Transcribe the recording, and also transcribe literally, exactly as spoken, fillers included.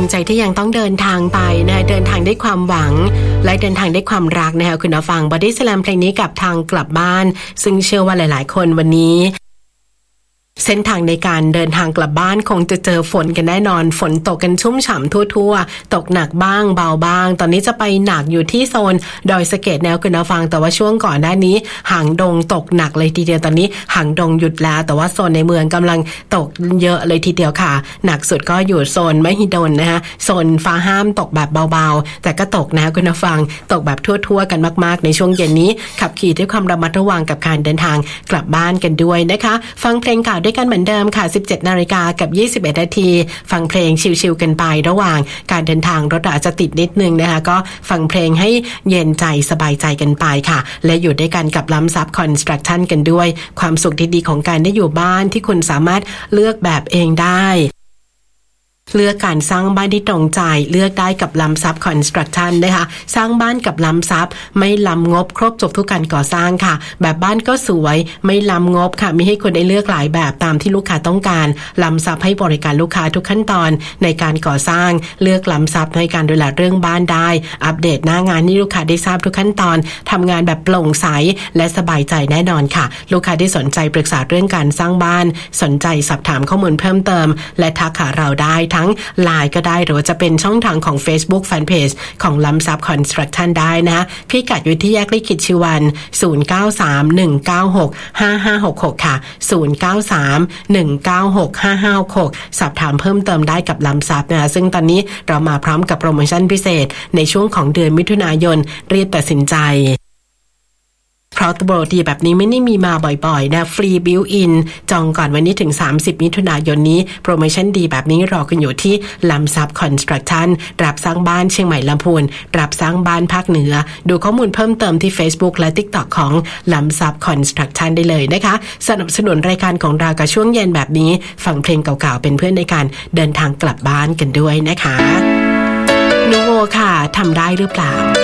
งใจที่ยังต้องเดินทางไปนะเดินทางด้วยความหวังและเดินทางด้วยความรักนะคะคุณผู้ฟัง Body Slam เพลงนี้กับทางกลับบ้านซึ่งเชื่อว่าหลายๆคนวันนี้เส้นทางในการเดินทางกลับบ้านคงจะเจอฝนกันแน่นอนฝนตกกันชุ่มฉ่ำทั่วๆตกหนักบ้างเบาบ้างตอนนี้จะไปหนักอยู่ที่โซนดอยสะเก็ดแนวคุณผู้ฟังแต่ว่าช่วงก่อนหน้านี้หางดงตกหนักเลยทีเดียวตอนนี้หางดงหยุดแล้วแต่ว่าโซนในเมืองกำลังตกเยอะเลยทีเดียวค่ะหนักสุดก็อยู่โซนมหิดลนะคะโซนฟ้าห้ามตกแบบเบาๆแต่ก็ตกนะคุณผู้ฟังตกแบบทั่วๆกันมากๆในช่วงเย็นนี้ขับขี่ด้วยความระมัดระวังกับการเดินทางกลับบ้านกันด้วยนะคะฟังเพลงเก่าด้วยกันเหมือนเดิมค่ะ สิบเจ็ดนาฬิกากับยี่สิบเอ็ดนาทีฟังเพลงชิลๆกันไประหว่างการเดินทางรถอาจจะติดนิดนึงนะคะก็ฟังเพลงให้เย็นใจสบายใจกันไปค่ะและอยู่ด้วยกันกับล้ำซับคอนสตรัคชั่นกันด้วยความสุขดีๆของการได้อยู่บ้านที่คุณสามารถเลือกแบบเองได้เลือกการสร้างบ้านที่ตรงใจเลือกได้กับล้ำซับคอนสตรัคชั่นนะคะสร้างบ้านกับล้ำซับไม่ล้ำงบครบจบทุกการก่อสร้างค่ะแบบบ้านก็สวยไม่ล้ำงบค่ะมีให้คุณได้เลือกหลายแบบตามที่ลูกค้าต้องการล้ำซับให้บริการลูกค้าทุกขั้นตอนในการก่อสร้างเลือกล้ำซับในการดูแลเรื่องบ้านได้อัปเดตหน้างานให้ลูกค้าได้ทราบทุกขั้นตอนทำงานแบบโปร่งใสและสบายใจแน่นอนค่ะลูกค้าที่สนใจปรึกษาเรื่องการสร้างบ้านสนใจสอบถามข้อมูลเพิ่มเติมและทักหาเราได้ทั้งไลน์ก็ได้หรือว่าจะเป็นช่องทางของ Facebook Fanpage ของล้ำซับ Construction ได้นะพิกัดอยู่ที่แยกลิขิตชีวันศูนย์ เก้า สาม หนึ่ง เก้า หก ห้า ห้า หก หกค่ะศูนย์ เก้า สาม หนึ่ง เก้า หก ห้า ห้า หกสอบถามเพิ่มเติมได้กับล้ำซับนะซึ่งตอนนี้เรามาพร้อมกับโปรโมชั่นพิเศษในช่วงของเดือนมิถุนายนรีบตัดสินใจเพราะโปรดีแบบนี้ไม่ได้มีมาบ่อยๆนะฟรีบิลอินจองก่อนวันนี้ถึงสามสิบมิถุนายนนี้โปรโมชั่นดีแบบนี้รอกันอยู่ที่ล้ำซับคอนสตรัคชั่นรับสร้างบ้านเชียงใหม่ลำพูนรับสร้างบ้านภาคเหนือดูข้อมูลเพิ่มเติมที่ Facebook และ TikTok ของล้ำซับคอนสตรัคชั่นได้เลยนะคะสนับสนุนรายการของเรากับช่วงเย็นแบบนี้ฟังเพลงเก่าๆเป็นเพื่อนในการเดินทางกลับบ้านกันด้วยนะคะนูโวค่ะทำได้หรือเปล่า